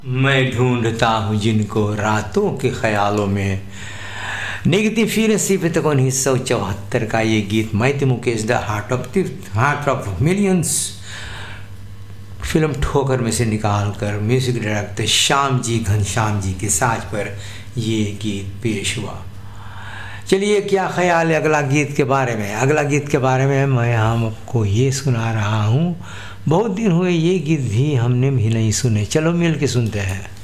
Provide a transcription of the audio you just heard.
मैं ढूंढता हूँ जिनको रातों के ख्यालों में। निगती फिर सिफत 1974 का ये गीत मैं Mukesh the heart of millions film ठोकर में से निकाल कर म्यूजिक डायरेक्टर श्याम जी घनश्याम जी के साज पर ये गीत पेश हुआ। चलिए, क्या ख्याल है अगला गीत के बारे में? अगला गीत के बारे में मैं आपको ये सुना रहा हूँ। बहुत दिन हुए ये गीत भी हमने भी नहीं सुने, चलो मिल के सुनते हैं।